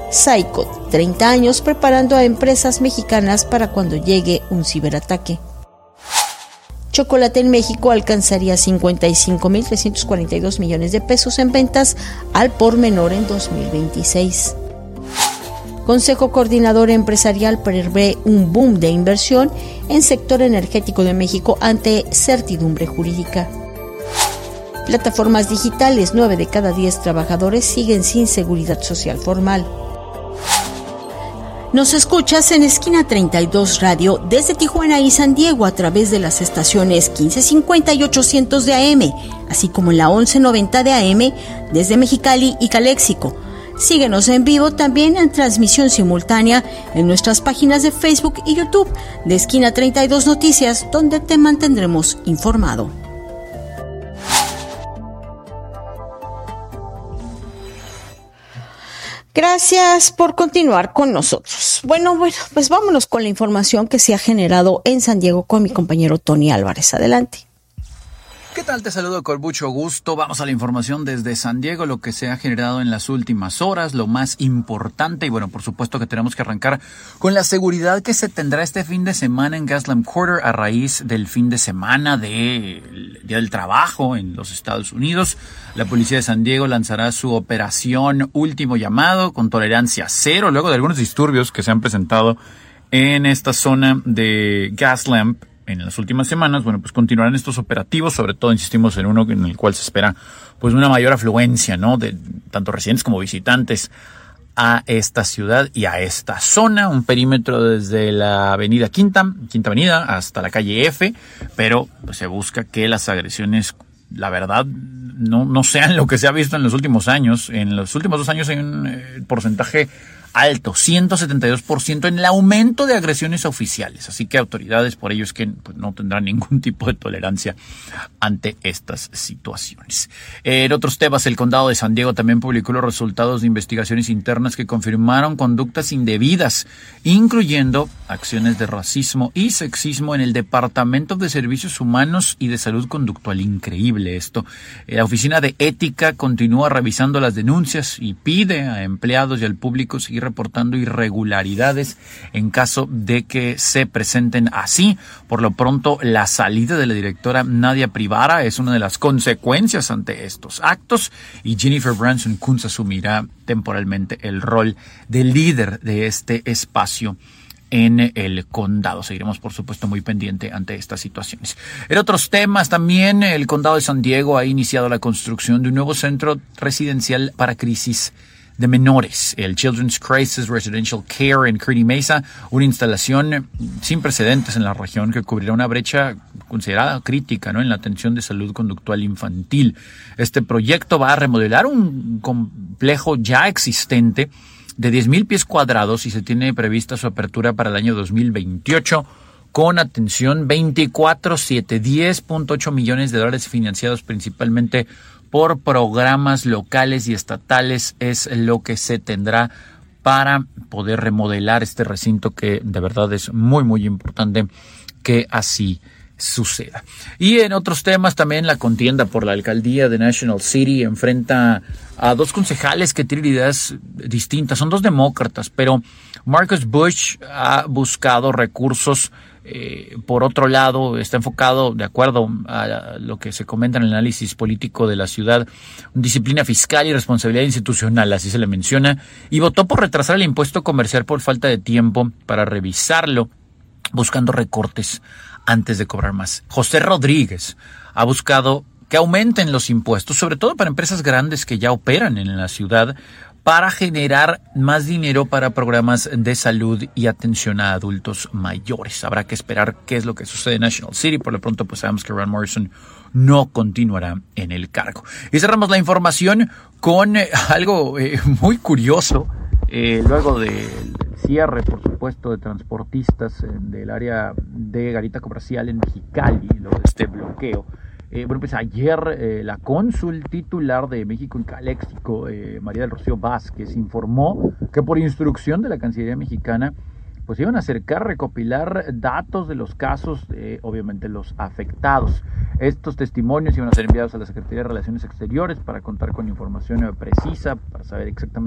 Saicot, 30 años preparando a empresas mexicanas para cuando llegue un ciberataque. Chocolate en México alcanzaría 55.342 millones de pesos en ventas al por menor en 2026. Consejo Coordinador Empresarial prevé un boom de inversión en sector energético de México ante certidumbre jurídica. Plataformas digitales, 9 de cada 10 trabajadores siguen sin seguridad social formal. Nos escuchas en Esquina 32 Radio desde Tijuana y San Diego a través de las estaciones 1550 y 800 de AM, así como en la 1190 de AM desde Mexicali y Caléxico. Síguenos en vivo también en transmisión simultánea en nuestras páginas de Facebook y YouTube de Esquina 32 Noticias, donde te mantendremos informado. Gracias por continuar con nosotros. Bueno, pues vámonos con la información que se ha generado en San Diego con mi compañero Tony Álvarez. Adelante. ¿Qué tal? Te saludo con mucho gusto. Vamos a la información desde San Diego, lo que se ha generado en las últimas horas, lo más importante. Y bueno, por supuesto que tenemos que arrancar con la seguridad que se tendrá este fin de semana en Gaslamp Quarter a raíz del fin de semana del Día del Trabajo en los Estados Unidos. La policía de San Diego lanzará su operación Último Llamado con tolerancia cero, luego de algunos disturbios que se han presentado en esta zona de Gaslamp en las últimas semanas. Bueno, pues continuarán estos operativos, sobre todo insistimos en uno en el cual se espera pues una mayor afluencia, ¿no?, de tanto residentes como visitantes a esta ciudad y a esta zona, un perímetro desde la avenida Quinta Avenida hasta la calle F, pero pues se busca que las agresiones, la verdad, no sean lo que se ha visto en los últimos años. En los últimos 2 años hay un porcentaje alto, 172% en el aumento de agresiones oficiales. Así que autoridades, por ello es que pues, no tendrán ningún tipo de tolerancia ante estas situaciones. En otros temas, el condado de San Diego también publicó los resultados de investigaciones internas que confirmaron conductas indebidas, incluyendo acciones de racismo y sexismo en el Departamento de Servicios Humanos y de Salud Conductual. Increíble esto. La Oficina de Ética continúa revisando las denuncias y pide a empleados y al público seguir reportando irregularidades en caso de que se presenten así. Por lo pronto, la salida de la directora Nadia Privara es una de las consecuencias ante estos actos y Jennifer Branson Kunz asumirá temporalmente el rol de líder de este espacio en el condado. Seguiremos, por supuesto, muy pendiente ante estas situaciones. En otros temas, también el condado de San Diego ha iniciado la construcción de un nuevo centro residencial para crisis de menores, el Children's Crisis Residential Care en Kearny Mesa, una instalación sin precedentes en la región que cubrirá una brecha considerada crítica, ¿no?, en la atención de salud conductual infantil. Este proyecto va a remodelar un complejo ya existente de 10,000 pies cuadrados y se tiene prevista su apertura para el año 2028 con atención 24/7, $10.8 millones financiados principalmente por programas locales y estatales es lo que se tendrá para poder remodelar este recinto, que de verdad es muy, muy importante que así suceda. Y en otros temas también, la contienda por la alcaldía de National City enfrenta a 2 concejales que tienen ideas distintas. Son 2 demócratas, pero Marcus Bush ha buscado recursos. Por otro lado, está enfocado, de acuerdo a lo que se comenta en el análisis político de la ciudad, disciplina fiscal y responsabilidad institucional, así se le menciona, y votó por retrasar el impuesto comercial por falta de tiempo para revisarlo, buscando recortes antes de cobrar más. José Rodríguez ha buscado que aumenten los impuestos, sobre todo para empresas grandes que ya operan en la ciudad, para generar más dinero para programas de salud y atención a adultos mayores. Habrá que esperar qué es lo que sucede en National City. Por lo pronto, pues sabemos que Ron Morrison no continuará en el cargo. Y cerramos la información con algo muy curioso. Luego del cierre, por supuesto, de transportistas del área de Garita Comercial en Mexicali, luego de este bloqueo. Bueno, pues ayer la cónsul titular de México en Caléxico, María del Rocío Vázquez, informó que por instrucción de la Cancillería mexicana pues iban a acercar, recopilar datos de los casos, obviamente los afectados. Estos testimonios iban a ser enviados a la Secretaría de Relaciones Exteriores para contar con información precisa, para saber exactamente